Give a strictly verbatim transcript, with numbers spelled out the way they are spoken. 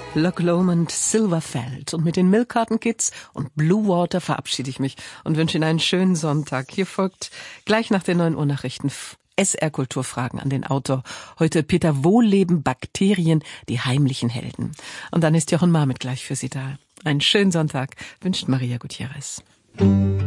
Loch Lomond, Silverfeld. Und mit den Milk Carton Kids und Blue Water verabschiede ich mich und wünsche Ihnen einen schönen Sonntag. Hier folgt gleich nach den neun Uhr Nachrichten S R Kulturfragen an den Autor. Heute Peter, wo leben Bakterien, die heimlichen Helden? Und dann ist Jochen Marmit gleich für Sie da. Einen schönen Sonntag wünscht Maria Gutierrez.